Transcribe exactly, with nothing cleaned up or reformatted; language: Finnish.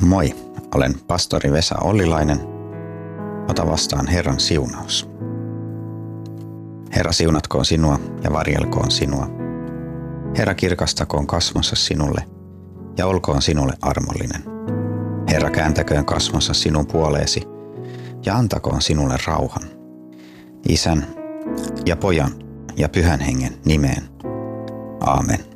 Moi, olen pastori Vesa Ollilainen. Ota vastaan Herran siunaus. Herra siunatkoon sinua ja varjelkoon sinua. Herra kirkastakoon kasvonsa sinulle ja olkoon sinulle armollinen. Herra kääntäköön kasvonsa sinun puoleesi ja antakoon sinulle rauhan. Isän ja Pojan ja Pyhän Hengen nimeen. Aamen.